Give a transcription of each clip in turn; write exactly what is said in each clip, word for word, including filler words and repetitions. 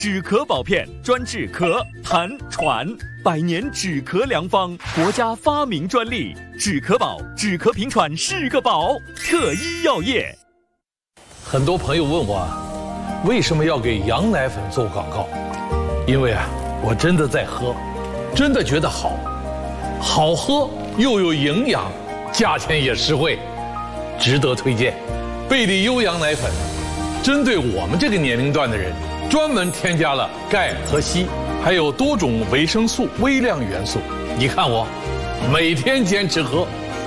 止咳宝片专治咳、痰、喘，百年止咳良方，国家发明专利。止咳宝，止咳平喘是个宝。特医药业。 很多朋友问我，为什么要给羊奶粉做广告？因为啊，我真的在喝，真的觉得好，好喝又有营养，价钱也实惠，值得推荐。贝里优羊奶粉，针对我们这个年龄段的人，专门添加了钙和硒，还有多种维生素、微量元素。你看我，每天坚持喝。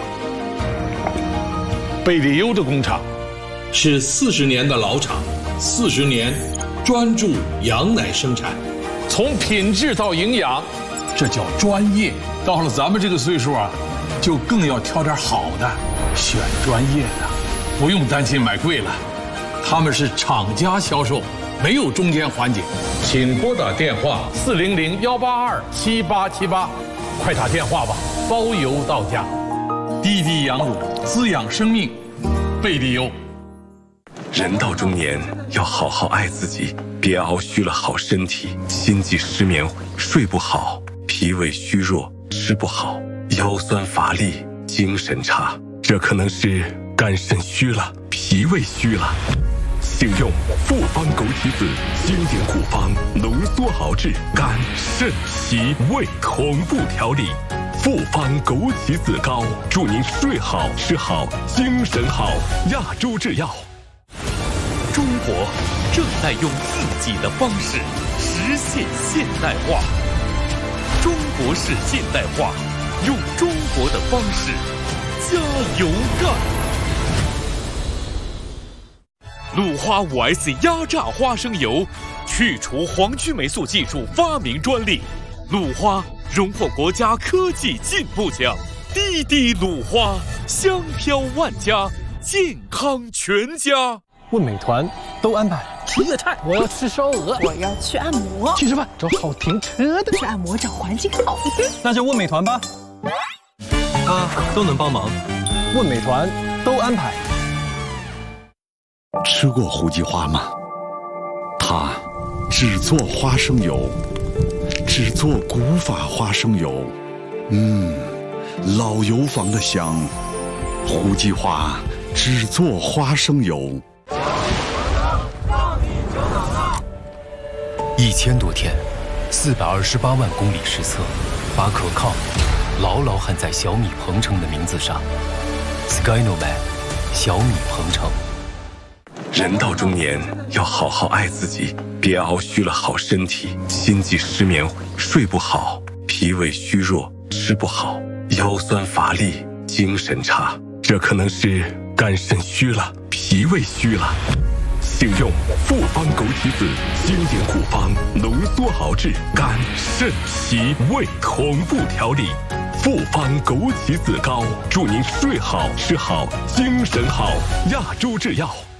贝里优的工厂是四十年的老厂，四十年专注羊奶生产，从品质到营养，这叫专业。到了咱们这个岁数啊，就更要挑点好的，选专业的，不用担心买贵了。他们是厂家销售，没有中间环节。请拨打电话四零零幺八二七八七八，快打电话吧，包邮到家。滴滴羊乳滋养生命，贝利优。 人到中年要好好爱自己，别熬虚了好身体，心悸失眠，睡不好，脾胃虚弱，吃不好，腰酸乏力，精神差，这可能是肝肾虚了，脾胃虚了。请用复方枸杞子经典古方浓缩熬制肝肾脾胃同步调理，复方枸杞子膏，祝您睡好吃好精神好。亚洲制药。 中国正在用自己的方式实现现代化，中国式现代化，用中国的方式加油干。鲁花 五 S 压榨花生油，去除黄曲霉素技术发明专利，鲁花荣获国家科技进步奖。滴滴鲁花，香飘万家，健康全家。 问美团都安排吃粤菜， 我要吃烧鹅， 我要去按摩， 去吃饭找好停车的， 去按摩找环境好一点， 那就问美团吧。啊，都能帮忙。问美团都安排。 吃过胡记花吗？它只做花生油，只做古法花生油，嗯，老油坊的香。胡记花只做花生油。 一千多天，四百二十八万公里实测，把可靠牢牢焊在小米鹏程的名字上。Skynoman， 小米鹏程。 人到中年要好好爱自己，别熬虚了好身体，心悸失眠，睡不好，脾胃虚弱，吃不好，腰酸乏力，精神差，这可能是肝肾虚了，脾胃虚了。请用复方枸杞子经典古方浓缩熬制肝肾脾胃同步调理，复方枸杞子膏，祝您睡好吃好精神好。亚洲制药。